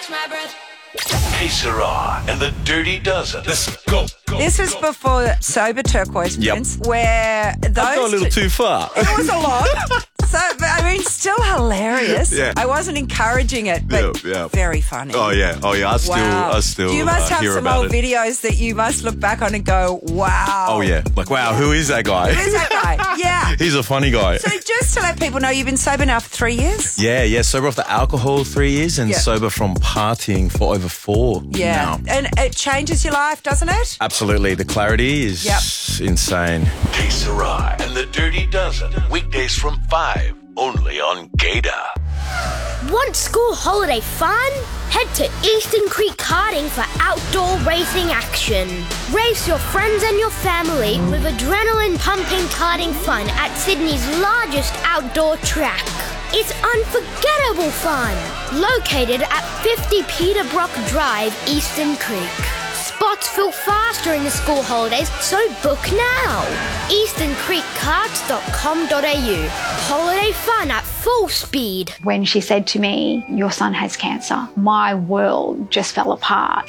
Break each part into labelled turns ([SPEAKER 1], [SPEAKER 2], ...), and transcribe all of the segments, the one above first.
[SPEAKER 1] Hey, Sarah and the Dirty Dozen. Let's go.
[SPEAKER 2] This was before Sober Turquoise Prince, where those...
[SPEAKER 3] I've gone a little too far.
[SPEAKER 2] It was a lot. So, I mean, still hilarious.
[SPEAKER 3] Yeah.
[SPEAKER 2] I wasn't encouraging it, but very funny.
[SPEAKER 3] Oh, yeah. I still
[SPEAKER 2] You must have
[SPEAKER 3] hear
[SPEAKER 2] some
[SPEAKER 3] about
[SPEAKER 2] old
[SPEAKER 3] it.
[SPEAKER 2] videos that you must look back on and go, wow.
[SPEAKER 3] Oh, yeah. Like, wow, who is that guy?
[SPEAKER 2] Who's that guy? Yeah.
[SPEAKER 3] He's a funny guy.
[SPEAKER 2] So just to let people know, you've been sober now for 3 years?
[SPEAKER 3] Yeah. Sober off the alcohol 3 years and sober from partying for over 4 now.
[SPEAKER 2] And it changes your life, doesn't it?
[SPEAKER 3] Absolutely. The clarity is insane.
[SPEAKER 1] Hey, Sarah and the Dirty Dozen. Weekdays from 5, only on Gator.
[SPEAKER 4] Want school holiday fun? Head to Eastern Creek Karting for outdoor racing action. Race your friends and your family with adrenaline-pumping karting fun at Sydney's largest outdoor track. It's unforgettable fun. Located at 50 Peterbrook Drive, Eastern Creek. Spots fill fast during the school holidays, so book now. easterncreekkarts.com.au. Holiday fun at full speed.
[SPEAKER 5] When she said to me, "Your son has cancer," my world just fell apart.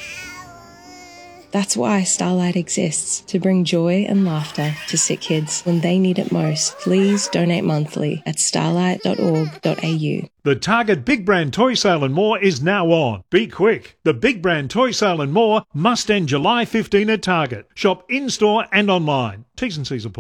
[SPEAKER 6] That's why Starlight exists, to bring joy and laughter to sick kids when they need it most. Please donate monthly at starlight.org.au.
[SPEAKER 7] The Target Big Brand Toy Sale and More is now on. Be quick. The Big Brand Toy Sale and More must end July 15 at Target. Shop in-store and online. T's and C's apply.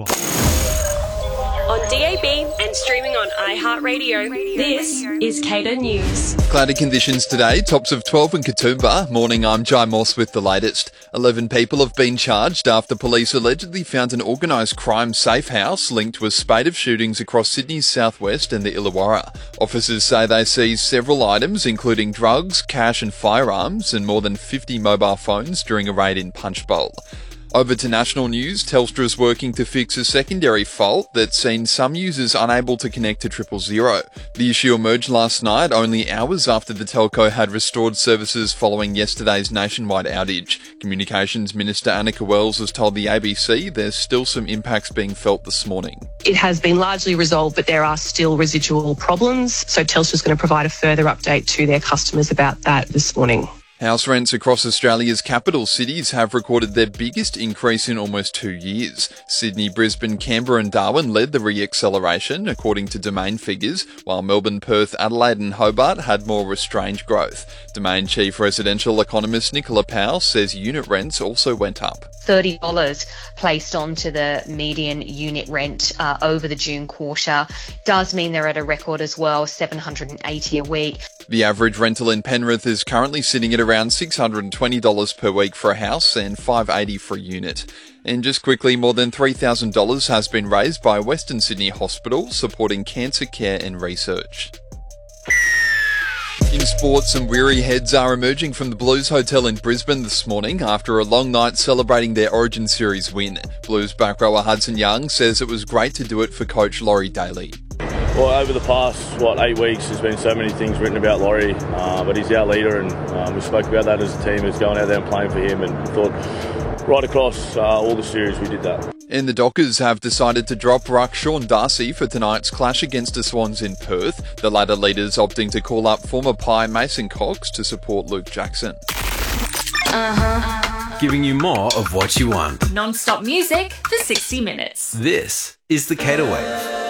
[SPEAKER 8] On DAB and streaming on iHeartRadio, this is Cater News.
[SPEAKER 9] Cloudy conditions today, tops of 12 in Katoomba. Morning, I'm Jai Moss with the latest. 11 people have been charged after police allegedly found an organised crime safe house linked to a spate of shootings across Sydney's southwest and the Illawarra. Officers say they seized several items, including drugs, cash and firearms, and more than 50 mobile phones during a raid in Punchbowl. Over to national news, Telstra's working to fix a secondary fault that's seen some users unable to connect to 000. The issue emerged last night, only hours after the telco had restored services following yesterday's nationwide outage. Communications Minister Annika Wells has told the ABC there's still some impacts being felt this morning.
[SPEAKER 10] It has been largely resolved, but there are still residual problems, so Telstra's going to provide a further update to their customers about that this morning.
[SPEAKER 9] House rents across Australia's capital cities have recorded their biggest increase in almost 2 years. Sydney, Brisbane, Canberra and Darwin led the re-acceleration, according to Domain figures, while Melbourne, Perth, Adelaide and Hobart had more restrained growth. Domain chief residential economist Nicola Powell says unit rents also went up.
[SPEAKER 11] $30 placed onto the median unit rent over the June quarter does mean they're at a record as well, $780 a week.
[SPEAKER 9] The average rental in Penrith is currently sitting at around $620 per week for a house and $580 for a unit. And just quickly, more than $3,000 has been raised by Western Sydney Hospital, supporting cancer care and research. In sports, some weary heads are emerging from the Blues Hotel in Brisbane this morning after a long night celebrating their Origin Series win. Blues back rower Hudson Young says it was great to do it for coach Laurie Daly.
[SPEAKER 12] Well, over the past, 8 weeks, there's been so many things written about Laurie, but he's our leader, and we spoke about that as a team, who's going out there and playing for him, and thought right across all the series we did that.
[SPEAKER 9] And the Dockers have decided to drop ruck Sean Darcy for tonight's clash against the Swans in Perth, the latter leaders opting to call up former Pie Mason Cox to support Luke Jackson.
[SPEAKER 13] Giving you more of what you want.
[SPEAKER 8] Non-stop music for 60 minutes.
[SPEAKER 13] This is the Cater Wave.